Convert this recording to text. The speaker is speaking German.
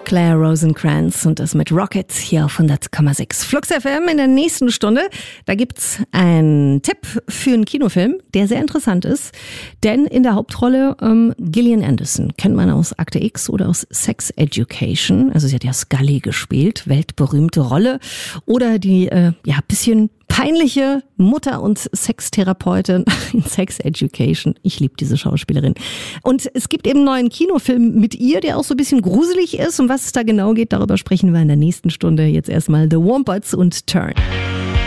Claire Rosencrantz und das mit Rocket hier auf 100,6. Flux FM in der nächsten Stunde. Da gibt's einen Tipp für einen Kinofilm, der sehr interessant ist. Denn in der Hauptrolle Gillian Anderson, kennt man aus Akte X oder aus Sex Education. Also sie hat ja Scully gespielt, weltberühmte Rolle. Oder die bisschen peinliche Mutter und Sextherapeutin in Sex Education. Ich liebe diese Schauspielerin. Und es gibt eben einen neuen Kinofilm mit ihr, der auch so ein bisschen gruselig ist. Um was es da genau geht, darüber sprechen wir in der nächsten Stunde. Jetzt erstmal The Wombats und Turn.